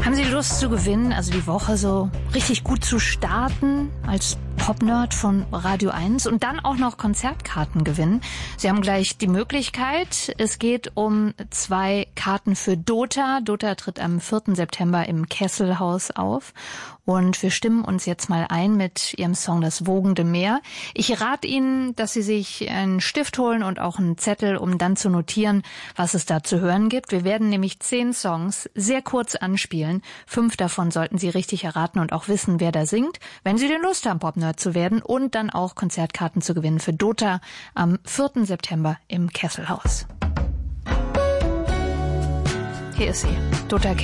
Haben Sie Lust zu gewinnen, also die Woche so richtig gut zu starten als Pop-Nerd von Radio 1 und dann auch noch Konzertkarten gewinnen? Sie haben gleich die Möglichkeit. Es geht um 2 Karten für Dota. Dota tritt am 4. September im Kesselhaus auf. Und wir stimmen uns jetzt mal ein mit Ihrem Song Das wogende Meer. Ich rate Ihnen, dass Sie sich einen Stift holen und auch einen Zettel, um dann zu notieren, was es da zu hören gibt. Wir werden nämlich 10 Songs sehr kurz anspielen. 5 davon sollten Sie richtig erraten und auch wissen, wer da singt. Wenn Sie denn Lust haben, Pop-Nerd zu werden und dann auch Konzertkarten zu gewinnen für Dota am 4. September im Kesselhaus. Hier ist sie, Dota